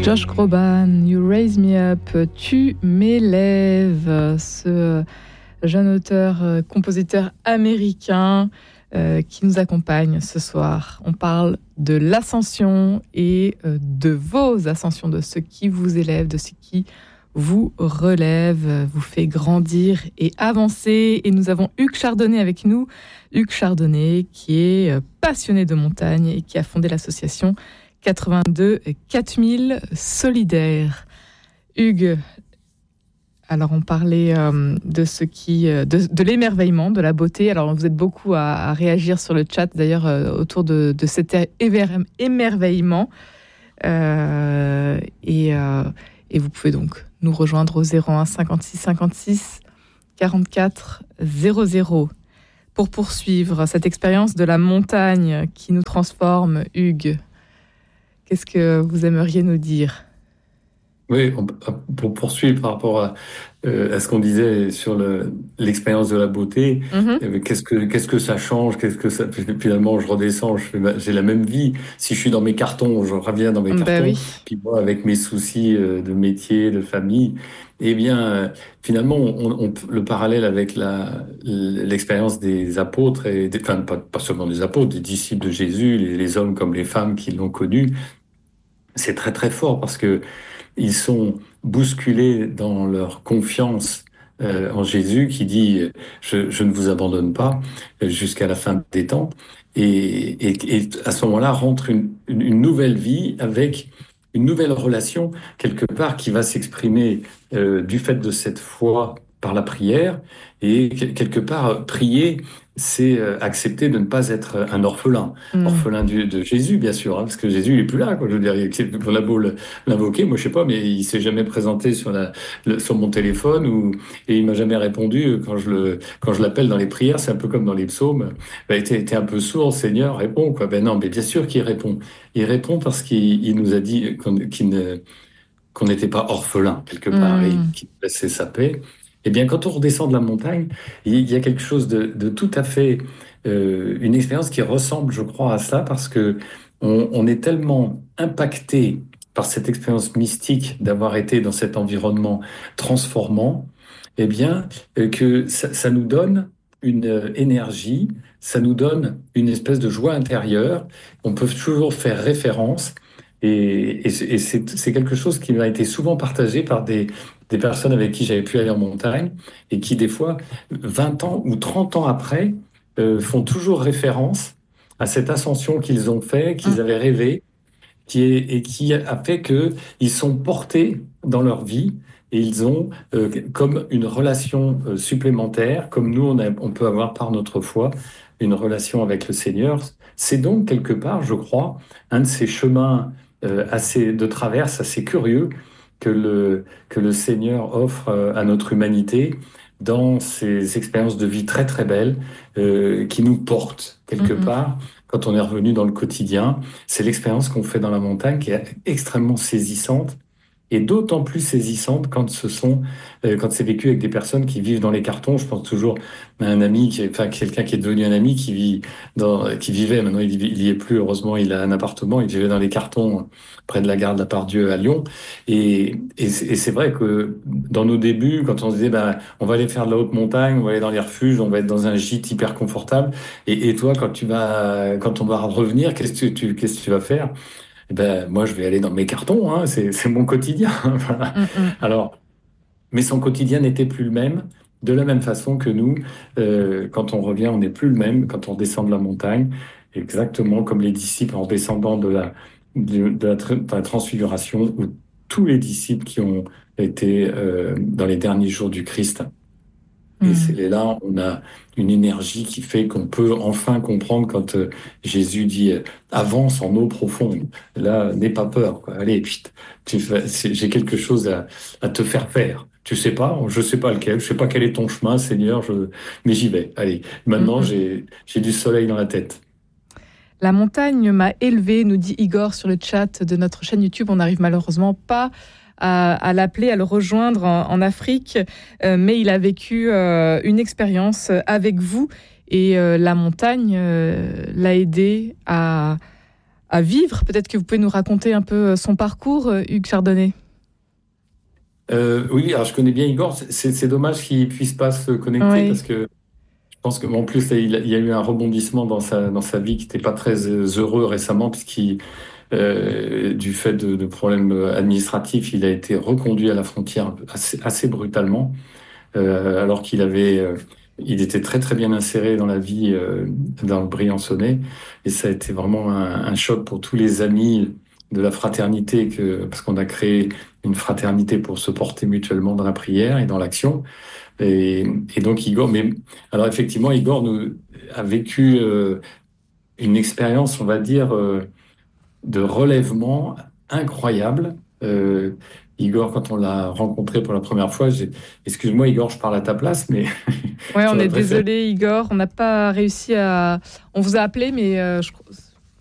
Josh Groban, You Raise Me Up, Tu m'élèves, ce jeune auteur, compositeur américain qui nous accompagne ce soir. On parle de l'ascension et de vos ascensions, de ce qui vous élève, de ce qui vous relève, vous fait grandir et avancer. Et nous avons Hugues Chardonnet avec nous. Hugues Chardonnet qui est passionné de montagne et qui a fondé l'association 82 4000 solidaires. Hugues, alors on parlait de ce qui, de l'émerveillement, de la beauté. Alors vous êtes beaucoup à réagir sur le chat d'ailleurs autour de cet émerveillement. Et vous pouvez donc nous rejoindre au 01 56 56 44 00 pour poursuivre cette expérience de la montagne qui nous transforme. Hugues, qu'est-ce que vous aimeriez nous dire ? Oui, pour poursuivre par rapport à ce qu'on disait sur l'expérience de la beauté, qu'est-ce que ça change, finalement je redescends, j'ai la même vie. Si je suis dans mes cartons, je reviens dans mes cartons. Oui. Puis moi, avec mes soucis de métier, de famille, eh bien, finalement, le parallèle avec l'expérience des apôtres enfin pas seulement des apôtres, des disciples de Jésus, les hommes comme les femmes qui l'ont connu, c'est très très fort parce que ils sont bousculés dans leur confiance en Jésus qui dit je ne vous abandonne pas jusqu'à la fin des temps et à ce moment-là rentre une nouvelle vie avec une nouvelle relation quelque part qui va s'exprimer du fait de cette foi par la prière et quelque part prier c'est accepter de ne pas être un orphelin. Orphelin de Jésus, bien sûr, parce que Jésus, il est plus là, quoi. Je veux dire, on a beau l'invoquer, moi, je sais pas, mais il s'est jamais présenté sur mon téléphone et il m'a jamais répondu quand je l'appelle dans les prières. C'est un peu comme dans les psaumes. T'es un peu sourd, Seigneur, réponds, quoi. Ben non, mais bien sûr qu'il répond. Il répond parce qu'il nous a dit qu'on n'était pas orphelin quelque part et qu'il laissait sa paix. Eh bien, quand on redescend de la montagne, il y a quelque chose de tout à fait, une expérience qui ressemble, je crois, à ça, parce que on est tellement impacté par cette expérience mystique d'avoir été dans cet environnement transformant, eh bien, que ça nous donne une énergie, ça nous donne une espèce de joie intérieure. On peut toujours faire référence. Et c'est quelque chose qui m'a été souvent partagé par des personnes avec qui j'avais pu aller en montagne et qui, des fois, 20 ans ou 30 ans après, font toujours référence à cette ascension qu'ils ont fait, qu'ils avaient rêvé, qui a fait qu'ils sont portés dans leur vie et ils ont comme une relation supplémentaire, comme nous, on peut avoir par notre foi une relation avec le Seigneur. C'est donc, quelque part, je crois, un de ces chemins de traverse assez curieux que le Seigneur offre à notre humanité dans ces expériences de vie très très belles qui nous portent quelque part quand on est revenu dans le quotidien. C'est l'expérience qu'on fait dans la montagne qui est extrêmement saisissante et d'autant plus saisissante quand c'est vécu avec des personnes qui vivent dans les cartons. Je pense toujours à un ami, quelqu'un qui est devenu un ami qui vivait, maintenant il y est plus, heureusement, il a un appartement, il vivait dans les cartons près de la gare de la Part-Dieu à Lyon. Et c'est vrai que dans nos débuts, quand on se disait, on va aller faire de la haute montagne, on va aller dans les refuges, on va être dans un gîte hyper confortable. Et toi, quand on va revenir, qu'est-ce que tu vas faire? Moi, je vais aller dans mes cartons, hein, c'est mon quotidien. Voilà. Alors, mais son quotidien n'était plus le même, de la même façon que nous, quand on revient, on n'est plus le même, quand on descend de la montagne, exactement comme les disciples en descendant de la transfiguration, ou tous les disciples qui ont été dans les derniers jours du Christ. Et là, on a une énergie qui fait qu'on peut enfin comprendre quand Jésus dit avance en eau profonde. Là, n'aie pas peur, quoi. Allez, j'ai quelque chose à te faire faire. Tu sais pas, je sais pas lequel, je sais pas quel est ton chemin, Seigneur, mais j'y vais. Allez, maintenant j'ai du soleil dans la tête. La montagne m'a élevé, nous dit Igor sur le chat de notre chaîne YouTube. On n'arrive malheureusement pas à l'appeler, à le rejoindre en Afrique, mais il a vécu une expérience avec vous et la montagne l'a aidé à à vivre. Peut-être que vous pouvez nous raconter un peu son parcours, Hugues Chardonnay. Oui, alors je connais bien Igor. C'est dommage qu'il puisse pas se connecter parce Oui, que je pense que en plus là, il y a eu un rebondissement dans sa vie qui n'était pas très heureux récemment puisqu'il du fait de problèmes administratifs, il a été reconduit à la frontière assez brutalement, alors il était très très bien inséré dans la vie dans le Briançonnais, et ça a été vraiment un choc pour tous les amis de la fraternité parce qu'on a créé une fraternité pour se porter mutuellement dans la prière et dans l'action. Et, et donc Igor, mais alors effectivement, Igor a vécu une expérience, on va dire, de relèvement incroyable. Igor, quand on l'a rencontré pour la première fois, excuse-moi Igor, je parle à ta place, mais ouais, on j'aurais est préféré. désolé, Igor. On n'a pas réussi à. On vous a appelé, mais